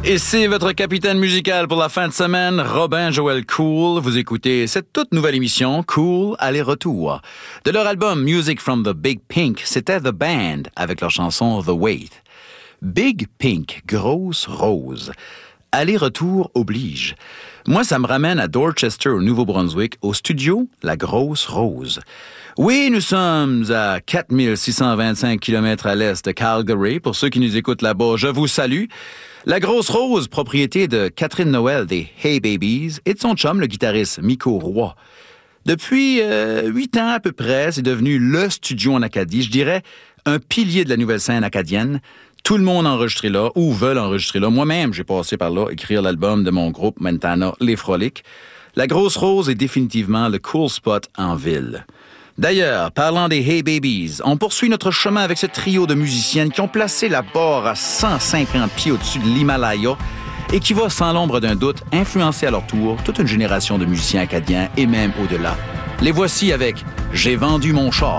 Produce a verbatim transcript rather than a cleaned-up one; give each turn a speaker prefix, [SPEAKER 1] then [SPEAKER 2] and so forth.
[SPEAKER 1] Et c'est votre capitaine musical pour la fin de semaine, Robin Joël Cool. Vous écoutez cette toute nouvelle émission, Cool Aller-Retour. De leur album Music from the Big Pink, c'était The Band avec leur chanson The Wait. Big Pink, grosse rose. Aller-retour oblige. Moi, ça me ramène à Dorchester, au Nouveau-Brunswick, au studio La Grosse Rose. Oui, nous sommes à quatre mille six cent vingt-cinq kilomètres à l'est de Calgary. Pour ceux qui nous écoutent là-bas, je vous salue. La Grosse Rose, propriété de Catherine Noël des Hey Babies et de son chum, le guitariste Miko Roy. Depuis euh, huit ans à peu près, c'est devenu le studio en Acadie. Je dirais un pilier de la nouvelle scène acadienne. Tout le monde enregistré là ou veulent enregistrer là. Moi-même, j'ai passé par là écrire l'album de mon groupe Montana, Les Frolics. La Grosse Rose est définitivement le cool spot en ville. D'ailleurs, parlant des Hey Babies, on poursuit notre chemin avec ce trio de musiciennes qui ont placé la barre à cent cinquante pieds au-dessus de l'Himalaya et qui va, sans l'ombre d'un doute, influencer à leur tour toute une génération de musiciens acadiens et même au-delà. Les voici avec « J'ai vendu mon char ».